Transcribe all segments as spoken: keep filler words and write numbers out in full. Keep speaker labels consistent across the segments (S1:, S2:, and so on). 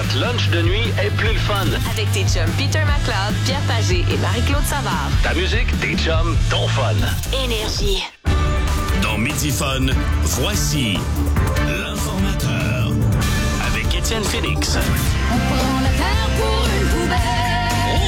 S1: Votre lunch de nuit est plus le fun.
S2: Avec tes chums Peter McLeod, Pierre Pagé et Marie-Claude Savard.
S1: Ta musique, tes chums, ton fun.
S2: Énergie.
S3: Dans Midi Fun, voici l'informateur avec Étienne Félix.
S4: On prend la terre pour une poubelle.
S5: Oh,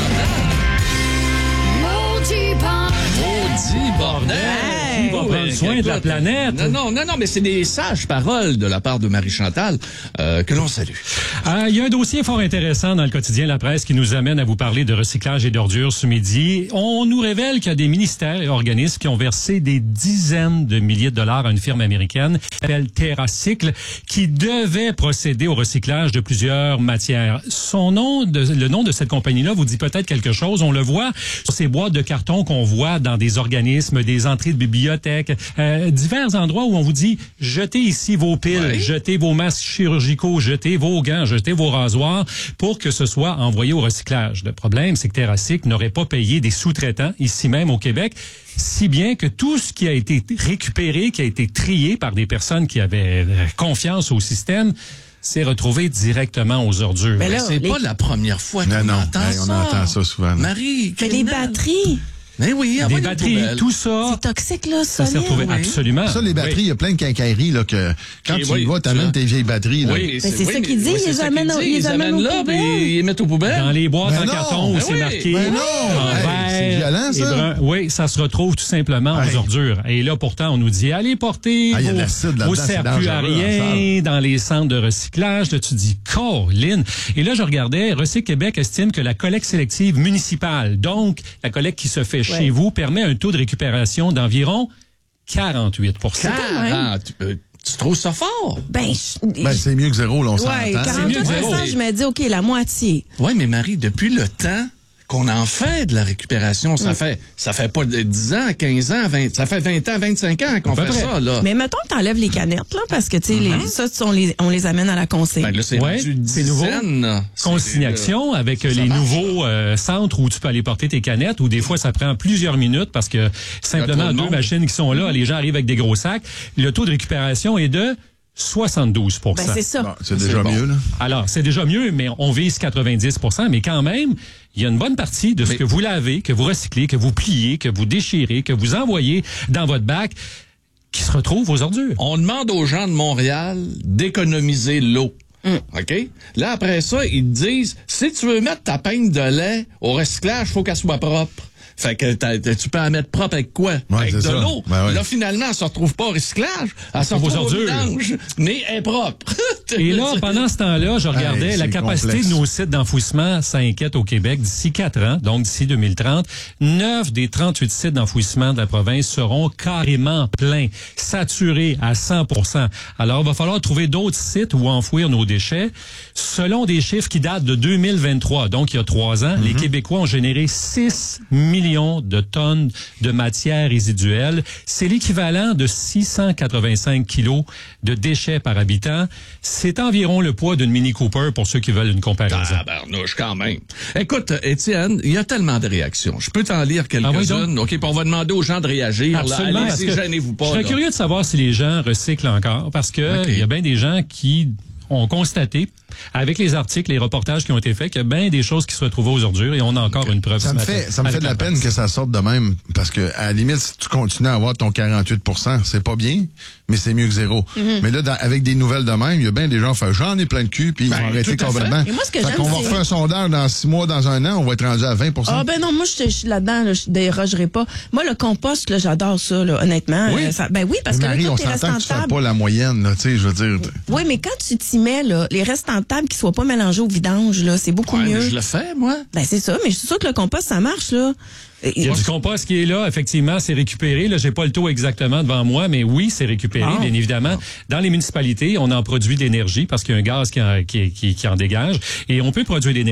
S5: Marie-Chantal!
S4: Maudit bordel.
S5: Maudit bordel!
S6: Qui va prendre soin de la planète?
S5: Non, non, non, non, mais c'est des sages paroles de la part de Marie-Chantal euh, que l'on salue.
S6: Ah, il y a un dossier fort intéressant dans le quotidien La Presse qui nous amène à vous parler de recyclage et d'ordures ce midi. On nous révèle qu'il y a des ministères et organismes qui ont versé des dizaines de milliers de dollars à une firme américaine qui s'appelle TerraCycle, qui devait procéder au recyclage de plusieurs matières. Son nom, de, le nom de cette compagnie-là vous dit peut-être quelque chose. On le voit sur ces boîtes de carton qu'on voit dans des organismes, des entrées de bibliothèques, euh, divers endroits où on vous dit jetez ici vos piles, ouais. jetez vos masques chirurgicaux, jetez vos gants, jetez vos rasoirs pour que ce soit envoyé au recyclage. Le problème, c'est que TerraCycle n'aurait pas payé des sous-traitants ici même au Québec, si bien que tout ce qui a été récupéré, qui a été trié par des personnes qui avaient confiance au système, s'est retrouvé directement aux ordures.
S5: Mais là, c'est les... pas la première fois qu'on
S7: non,
S5: entend
S7: hey,
S5: ça.
S7: On entend ça souvent.
S5: Marie,
S8: mais les batteries.
S5: Mais oui,
S6: des batteries, tout ça.
S8: C'est toxique, là,
S6: ça. Ça s'est retrouvé, oui. Absolument.
S7: Ça, les batteries, il oui. y a plein de quincailleries, là, que quand okay, tu
S5: oui,
S7: y vas, t'amènes tes vieilles batteries, là.
S5: Oui,
S8: c'est, c'est
S5: oui,
S8: ça qu'ils disent,
S5: oui,
S8: ils les amènent,
S5: ils les amènent là, puis ils les mettent aux poubelles.
S6: Dans les boîtes
S7: ben
S6: en
S7: non,
S6: carton où
S7: ben
S6: c'est
S7: oui,
S6: marqué.
S7: Ben non,
S6: en
S7: hey,
S6: vert,
S7: c'est violent, ça.
S6: Brun. Oui, ça se retrouve tout simplement hey. aux ordures. Et là, pourtant, on nous dit, allez porter
S7: ah,
S6: vos, vos serre-plus à rien dans les centres de recyclage. Là, tu dis, Colin. Et là, je regardais, Recyc Québec estime que la collecte sélective municipale, donc la collecte qui se fait ouais. chez vous, permet un taux de récupération d'environ quarante-huit pour cent.
S5: quarante euh, tu trouves ça fort?
S8: Ben, je...
S7: ben c'est mieux que zéro, là, on
S8: ouais,
S7: s'entend.
S8: quarante-huit pour cent, je me dis, OK, la moitié.
S5: Oui, mais Marie, depuis le temps qu'on en fait de la récupération, ça mm. fait ça fait pas dix ans, quinze ans, vingt, ça fait vingt ans, vingt-cinq ans qu'on fait ça, là.
S8: Mais mettons que t'enlèves les canettes, là, parce que, tu sais, mm-hmm. ça, on les, on les amène à la consigne.
S5: Ben là, c'est
S6: ouais, c'est nouveau. Consignation c'est, avec les marche. nouveaux euh, centres où tu peux aller porter tes canettes, où des fois, ça prend plusieurs minutes parce que simplement deux machines qui sont là, mm-hmm. les gens arrivent avec des gros sacs. Le taux de récupération est de soixante-douze pour cent.
S8: Ben, c'est ça.
S7: Bon, c'est déjà c'est mieux, bon. là.
S6: Alors, c'est déjà mieux, mais on vise quatre-vingt-dix pour cent, mais quand même, il y a une bonne partie de ce mais... que vous lavez, que vous recyclez, que vous pliez, que vous déchirez, que vous envoyez dans votre bac, qui se retrouve aux ordures.
S5: On demande aux gens de Montréal d'économiser l'eau. Mm. OK? Là, après ça, ils te disent, si tu veux mettre ta peigne de lait au recyclage, il faut qu'elle soit propre. Fait que t'as, t'as, tu peux la mettre propre avec quoi?
S7: Ouais,
S5: avec de
S7: ça.
S5: l'eau.
S7: Ben ouais.
S5: Là, finalement, elle se retrouve pas au recyclage. Elle se retrouve au vidange, mais elle est propre.
S6: Et là, pendant ce temps-là, je regardais hey, la capacité complexe. de nos sites d'enfouissement, ça inquiète au Québec d'ici quatre ans, donc d'ici deux mille trente. neuf des trente-huit sites d'enfouissement de la province seront carrément pleins, saturés à cent pour cent. Alors, il va falloir trouver d'autres sites où enfouir nos déchets. Selon des chiffres qui datent de deux mille vingt-trois, donc il y a trois ans, mm-hmm. les Québécois ont généré six millions de tonnes de matière résiduelle. C'est l'équivalent de six cent quatre-vingt-cinq kilos de déchets par habitant. C'est environ le poids d'une Mini Cooper pour ceux qui veulent une comparaison.
S5: Ah, barnouche, quand même. Écoute, Étienne, il y a tellement de réactions. Je peux t'en lire quelques-unes.
S6: Ah oui,
S5: OK, puis on va demander aux gens de réagir.
S6: Absolument.
S5: Là, allez-y, gênez-vous pas.
S6: Je serais
S5: là.
S6: curieux de savoir si les gens recyclent encore, parce que okay. il y a bien des gens qui ont constaté, avec les articles, les reportages qui ont été faits, qu'il y a bien des choses qui se retrouvent aux ordures et on a encore okay. une preuve.
S7: Ça me fait, ça me fait de la peine que ça sorte de même, parce que à la limite, si tu continues à avoir ton quarante-huit pour cent, c'est pas bien, mais c'est mieux que zéro. Mm-hmm. Mais là, dans, avec des nouvelles de même, il y a bien des gens qui font j'en ai plein le cul, puis ils ben, vont arrêter complètement.
S8: Et moi, ce que
S7: fait
S8: j'aime,
S7: qu'on va
S8: c'est...
S7: refaire un sondage dans six mois, dans un an, on va être rendu à vingt pour cent.
S8: Ah ben non, moi je suis là-dedans, là, je dérogerai pas. Moi, le compost, là, j'adore ça, là, honnêtement.
S7: Oui.
S8: Euh, ça, ben oui, parce mais que
S7: Marie,
S8: là,
S7: on
S8: les
S7: s'entend que tu
S8: table...
S7: fais pas la moyenne, là, tu sais, je veux dire.
S8: Oui, mais quand tu t'y mets, là, les restants de table qui soient pas mélangés au vidange, là, c'est beaucoup
S5: ouais,
S8: mieux.
S5: Mais je le fais, moi.
S8: Ben c'est ça, mais je suis sûre que le compost, ça marche, là.
S6: Il y a du compost qui est là, effectivement, c'est récupéré. Là, j'ai pas le taux exactement devant moi, mais oui, c'est récupéré, oh. bien évidemment. Dans les municipalités, on en produit de l'énergie parce qu'il y a un gaz qui en, qui, qui, qui en dégage et on peut produire de l'énergie